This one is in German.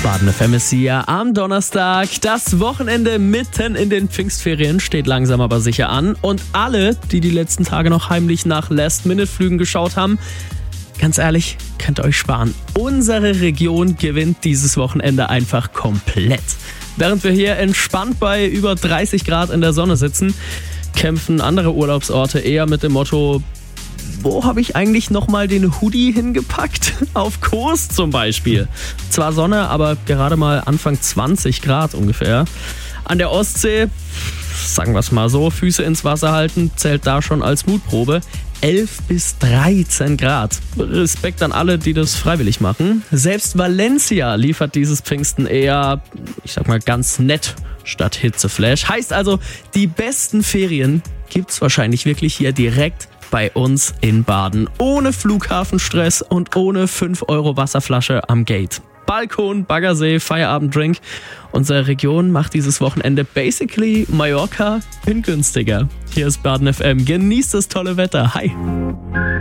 Baden FM ist hier am Donnerstag. Das Wochenende mitten in den Pfingstferien steht langsam aber sicher an. Und alle, die letzten Tage noch heimlich nach Last-Minute-Flügen geschaut haben, ganz ehrlich, könnt ihr euch sparen. Unsere Region gewinnt dieses Wochenende einfach komplett. Während wir hier entspannt bei über 30 Grad in der Sonne sitzen, kämpfen andere Urlaubsorte eher mit dem Motto: Wo habe ich eigentlich nochmal den Hoodie hingepackt? Auf Kos zum Beispiel. Zwar Sonne, aber gerade mal Anfang 20 Grad ungefähr. An der Ostsee, sagen wir es mal so, Füße ins Wasser halten, zählt da schon als Mutprobe. 11 bis 13 Grad. Respekt an alle, die das freiwillig machen. Selbst Valencia liefert dieses Pfingsten eher, ich sag mal, ganz nett statt Hitzeflash. Heißt also, die besten Ferien gibt's wahrscheinlich wirklich hier direkt bei uns in Baden. Ohne Flughafenstress und ohne 5 € Wasserflasche am Gate. Balkon, Baggersee, Feierabenddrink. Unsere Region macht dieses Wochenende basically Mallorca in günstiger. Hier ist Baden FM. Genießt das tolle Wetter. Hi!